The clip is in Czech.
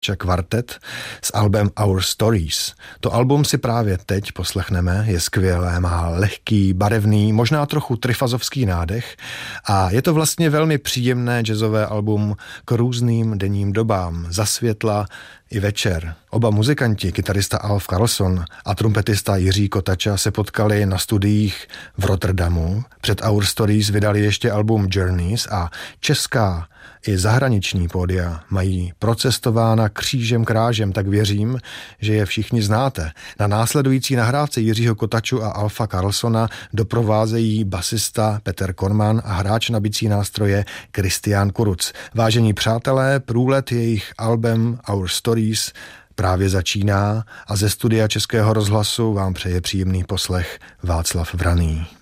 kvartet s albem Our Stories. To album si právě teď poslechneme, je skvělé, má lehký, barevný, možná trochu trifazovský nádech a je to vlastně velmi příjemné jazzové album k různým denním dobám, za světla i večer. Oba muzikanti, kytarista Alf Karlsson a trumpetista Jiří Kotača se potkali na studiích v Rotterdamu. Před Our Stories vydali ještě album Journeys a česká i zahraniční pódia mají procestována křížem krážem, tak věřím, že je všichni znáte. Na následující nahrávce Jiřího Kotaču a Alfa Karlssona doprovázejí basista Peter Korman a hráč na bicí nástroje Kristián Kuruc. Vážení přátelé, průlet jejich albem Our Stories právě začíná a ze studia Českého rozhlasu vám přeje příjemný poslech Václav Vraný.